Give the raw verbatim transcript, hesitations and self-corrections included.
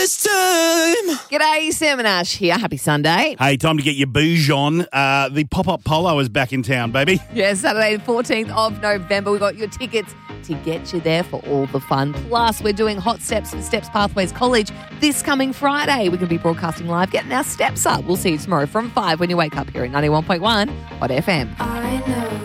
this time. G'day, Sam and Ash here. Happy Sunday. Hey, time to get your bouge on. Uh, the Pop-Up Polo is back in town, baby. Yeah, Saturday the fourteenth of November. We've got your tickets to get you there for all the fun. Plus, we're doing Hot Steps for Steps Pathways College this coming Friday. We're going to be broadcasting live, getting our steps up. We'll see you tomorrow from five when you wake up here at ninety-one point one Hot F M. I know.